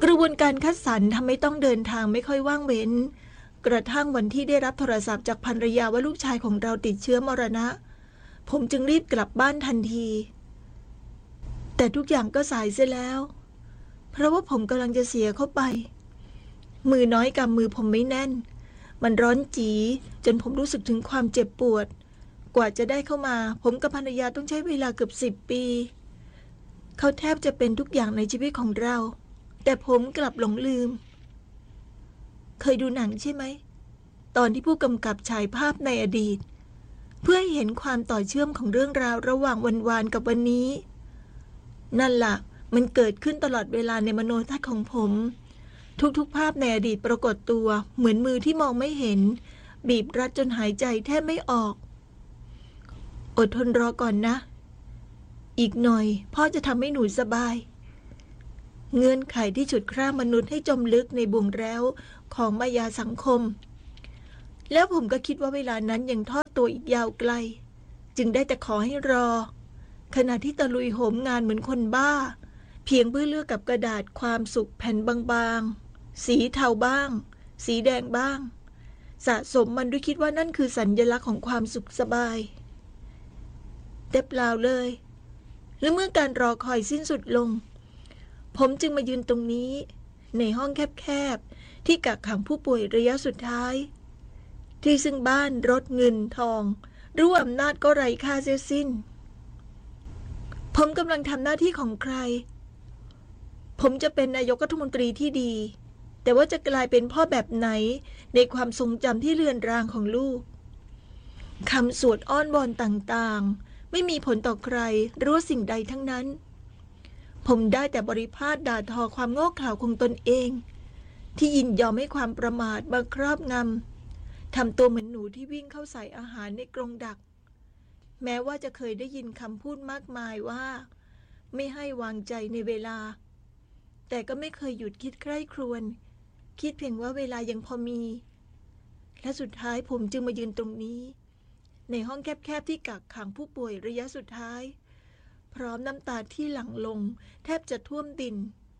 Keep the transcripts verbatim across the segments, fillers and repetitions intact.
ระบวนการคัดสรรทำให้ต้องเดินทางไม่ค่อยว่างเว้นกระทั่งวันที่ได้รับโทรศัพท์จากภรรยาว่าลูกชายของเราติดเชื้อมรณะผมจึงรีบกลับบ้านทันทีแต่ทุกอย่างก็สายเสียแล้วเพราะว่าผมกำลังจะเสียเข้าไปมือน้อยกำมือผมไม่แน่นมันร้อนจี๋จนผมรู้สึกถึงความเจ็บปวดกว่าจะได้เข้ามาผมกับภรรยาต้องใช้เวลาเกือบสิบปีเขาแทบจะเป็นทุกอย่างในชีวิตของเราแต่ผมกลับหลงลืมเคยดูหนังใช่ไหมตอนที่ผู้กำกับฉายภาพในอดีตเพื่อให้เห็นความต่อเชื่อมของเรื่องราวระหว่างวันวานกับวันนี้นั่นล่ะมันเกิดขึ้นตลอดเวลาในมโนทัศน์ของผมทุกๆภาพในอดีตปรากฏตัวเหมือนมือที่มองไม่เห็นบีบรัดจนหายใจแทบไม่ออกอดทนรอก่อนนะอีกหน่อยพ่อจะทำให้หนูสบายเงื่อนไขที่ฉุดคร่ามนุษย์ให้จมลึกในบ่วงแร้วของมายาสังคมแล้วผมก็คิดว่าเวลานั้นยังทอดตัวอีกยาวไกลจึงได้แต่ขอให้รอขณะที่ตะลุยโหมงานเหมือนคนบ้าเพียงเพื่อเลือกกับกระดาษความสุขแผ่นบางๆสีเทาบ้างสีแดงบ้างสะสมมันด้วยคิดว่านั่นคือสัญลักษณ์ของความสุขสบายแต่เปล่าเลยและเมื่อการรอคอยสิ้นสุดลงผมจึงมายืนตรงนี้ในห้องแคบๆที่กักขังผู้ป่วยระยะสุดท้ายที่ซึ่งบ้านรถเงินทองหรืออำนาจก็ไร้ค่าเสียสิ้นผมกำลังทำหน้าที่ของใครผมจะเป็นนายกรัฐมนตรีที่ดีแต่ว่าจะกลายเป็นพ่อแบบไหนในความทรงจำที่เลือนรางของลูกคำสวดอ้อนวอนต่างๆไม่มีผลต่อใครหรือสิ่งใดทั้งนั้นผมได้แต่บริพาทด่าทอความโง่เขลาของตนเองที่ยินยอมให้ความประมาทมาครอบงำทำตัวเหมือนหนูที่วิ่งเข้าใส่อาหารในกรงดักแม้ว่าจะเคยได้ยินคำพูดมากมายว่าไม่ให้วางใจในเวลาแต่ก็ไม่เคยหยุดคิดใคร่ครวญคิดเพียงว่าเวลายังพอมีและสุดท้ายผมจึงมายืนตรงนี้ในห้องแคบๆที่กักขังผู้ป่วยระยะสุดท้ายพร้อมน้ำตาที่หลั่งลงแทบจะท่วมดิน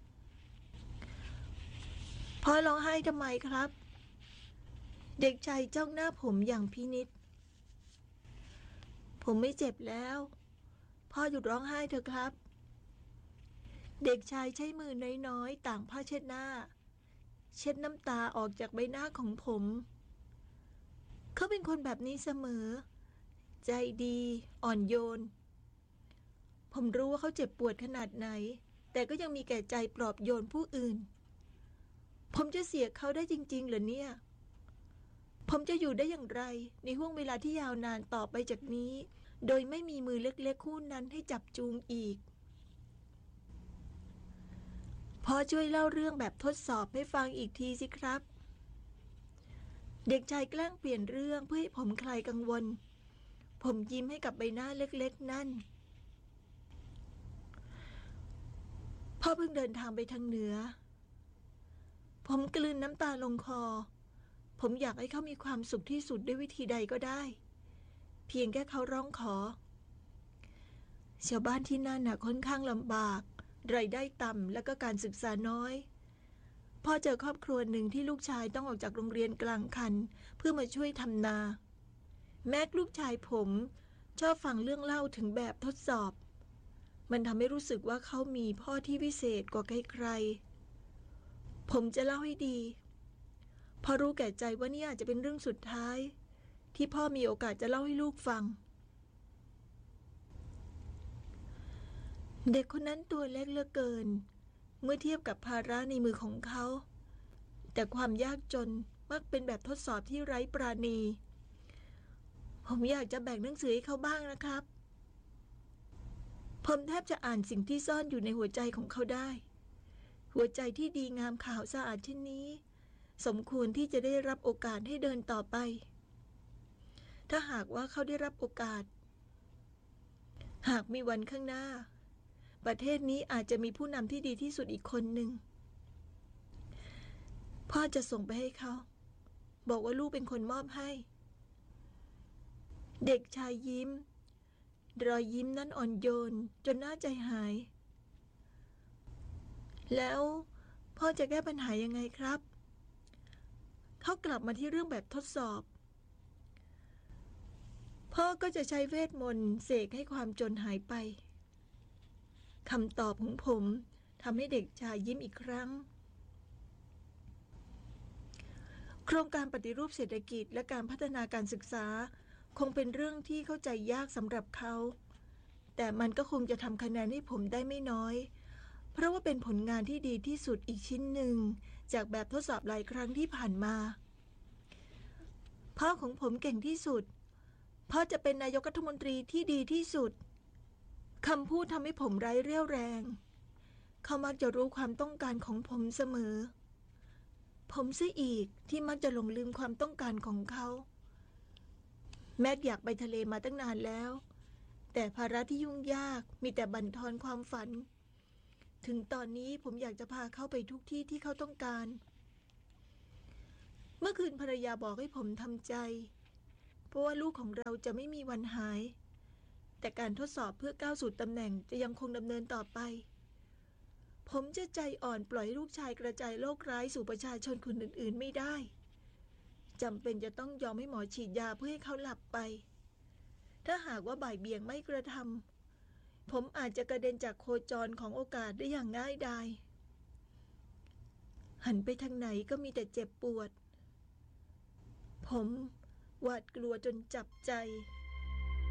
พ่อร้องไห้ทำไมครับเด็กชายจ้องหน้าผมอย่างพินิจผมไม่เจ็บแล้วพ่อหยุดร้องไห้เถอะครับเด็กชายใช้มือน้อยๆต่างผ้าเช็ดหน้าเช็ดน้ำตาออกจากใบหน้าของผมเขาเป็นคนแบบนี้เสมอใจดีอ่อนโยนผมรู้ว่าเขาเจ็บปวดขนาดไหนแต่ก็ยังมีแก่ใจปลอบโยนผู้อื่นผมจะเสียเขาได้จริงๆเหรอเนี่ยผมจะอยู่ได้อย่างไรในห่วงเวลาที่ยาวนานต่อไปจากนี้โดยไม่มีมือเล็กๆคู่นั้นให้จับจูงอีกพ่อช่วยเล่าเรื่องแบบทดสอบให้ฟังอีกทีสิครับเด็กชายแกล้งเปลี่ยนเรื่องเพื่อให้ผมคลายกังวลผมยิ้มให้กับใบหน้าเล็กๆนั่นพ่อเพิ่งเดินทางไปทางเหนือผมกลืนน้ำตาลงคอผมอยากให้เขามีความสุขที่สุดด้วยวิธีใดก็ได้เพียงแค่เขาร้องขอชาวบ้านที่นั่นน่ะค่อนข้างลำบากรายได้ต่ำและก็การศึกษาน้อยพ่อเจอครอบครัวหนึ่งที่ลูกชายต้องออกจากโรงเรียนกลางคันเพื่อมาช่วยทำนาแม้ลูกชายผมชอบฟังเรื่องเล่าถึงแบบทดสอบมันทำให้รู้สึกว่าเขามีพ่อที่วิเศษกว่าใครๆผมจะเล่าให้ดีพอรู้แก่ใจว่านี่อาจจะเป็นเรื่องสุดท้ายที่พ่อมีโอกาสจะเล่าให้ลูกฟังเด็กคนนั้นตัวเล็กเหลือเกินเมื่อเทียบกับภาระในมือของเขาแต่ความยากจนมักเป็นแบบทดสอบที่ไร้ปราณีผมอยากจะแบ่งหนังสือให้เขาบ้างนะครับผมแทบจะอ่านสิ่งที่ซ่อนอยู่ในหัวใจของเขาได้หัวใจที่ดีงามขาวสะอาดเช่นนี้สมควรที่จะได้รับโอกาสให้เดินต่อไปถ้าหากว่าเขาได้รับโอกาสหากมีวันข้างหน้าประเทศนี้อาจจะมีผู้นำที่ดีที่สุดอีกคนหนึ่งพ่อจะส่งไปให้เขาบอกว่าลูกเป็นคนมอบให้เด็กชายยิ้มรอยยิ้มนั้นอ่อนโยนจนน่าใจหายแล้วพ่อจะแก้ปัญหายังไงครับเขากลับมาที่เรื่องแบบทดสอบพ่อก็จะใช้เวทมนต์เสกให้ความจนหายไปคำตอบของผมทำให้เด็กชายยิ้มอีกครั้งโครงการปฏิรูปเศรษฐกิจและการพัฒนาการศึกษาคงเป็นเรื่องที่เข้าใจยากสำหรับเขาแต่มันก็คงจะทำคะแนนให้ผมได้ไม่น้อยเพราะว่าเป็นผลงานที่ดีที่สุดอีกชิ้นหนึ่งจากแบบทดสอบหลายครั้งที่ผ่านมาพ่อของผมเก่งที่สุดพ่อจะเป็นนายกรัฐมนตรีที่ดีที่สุดคำพูดทำให้ผมไร้เรี่ยวแรงเขามักจะรู้ความต้องการของผมเสมอผมซะอีกที่มักจะหลงลืมความต้องการของเขาแม็กอยากไปทะเลมาตั้งนานแล้วแต่ภาระที่ยุ่งยากมีแต่บั่นทอนความฝันถึงตอนนี้ผมอยากจะพาเขาไปทุกที่ที่เขาต้องการเมื่อคืนภรรยาบอกให้ผมทำใจเพราะว่าลูกของเราจะไม่มีวันหายแต่การทดสอบเพื่อก้าวสู่ตำแหน่งจะยังคงดำเนินต่อไปผมจะใจอ่อนปล่อยลูกชายกระจายโรคร้ายสู่ประชาชนคนอื่นๆไม่ได้จำเป็นจะต้องยอมให้หมอฉีดยาเพื่อให้เขาหลับไปถ้าหากว่าบ่ายเบี่ยงไม่กระทำผมอาจจะกระเด็นจากโคจรของโอกาสได้อย่างง่ายดายหันไปทางไหนก็มีแต่เจ็บปวดผมหวาดกลัวจนจับใจ